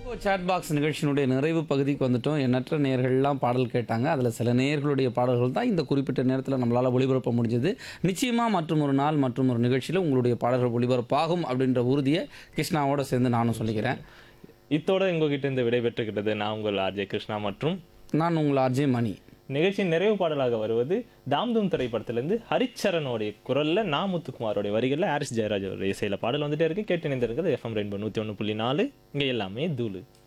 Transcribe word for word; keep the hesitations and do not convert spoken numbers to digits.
Chat box நிகழ்ச்சியினுடைய நிறைவு பகுதிக்கு வந்துட்டோம். எண்ணற்ற நேயர்கள்லாம் பாடல் கேட்டாங்க. அதில் சில நேயர்களுடைய பாடல்கள் தான் இந்த குறிப்பிட்ட நேரத்தில் நம்மளால் ஒளிபரப்ப முடிஞ்சது. நிச்சயமாக மற்றும் ஒரு நாள் மற்றும் ஒரு நிகழ்ச்சியில் உங்களுடைய பாடல்கள் ஒளிபரப்பாகும் அப்படின்ற உறுதியை கிருஷ்ணாவோட சேர்ந்து நானும் சொல்லிக்கிறேன். இத்தோட உங்ககிட்ட இருந்து விடைபெற்றுக்கிட்டது நான் உங்கள் ஆர்ஜே கிருஷ்ணா மற்றும் நான் உங்கள் ஆர்ஜே மணி. நிகழ்ச்சியின் நிறைவு பாடலாக வருவது தாம்தூம் திரைப்படத்திலிருந்து ஹரிச்சரனுடைய குரல்ல நா முத்துக்குமாரோடைய வரிகளில் ஹாரிஸ் ஜெயராஜ் அவருடைய இசையில பாடல் வந்துட்டே இருக்கு. கேட்டு இணைந்திருக்கிறது எஃப்எம் ரெயின்போ நூற்றி ஒன்று புள்ளி நாலு. இங்கே எல்லாமே தூளு.